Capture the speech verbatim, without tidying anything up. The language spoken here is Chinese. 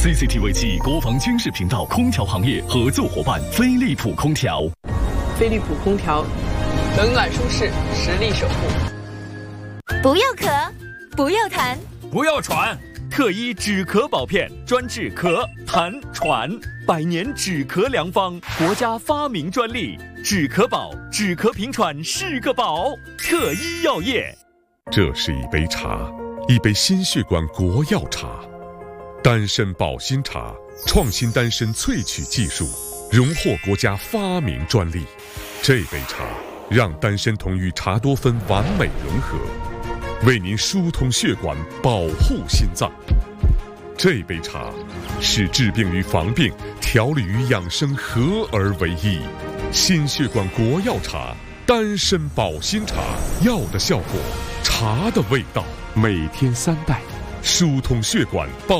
C C T V 七国防军事频道空调行业合作伙伴飞利浦空调。 飞利浦空调，冷暖舒适，实力守护。 不要咳，不要痰， 不要喘。特一止咳宝片，专治咳、痰、喘，百年止咳良方，国家发明专利。止咳宝，止咳平喘是个宝。特一药业。 这是一杯茶，一杯心血管国药茶，丹参保心茶，创新丹参萃取技术，荣获国家发明专利。这杯茶让丹参酮与茶多酚完美融合，为您疏通血管，保护心脏。这杯茶使治病与防病、调理与养生合而为一。心血管国药茶，丹参保心茶，药的效果，茶的味道，每天三袋，疏通血管，保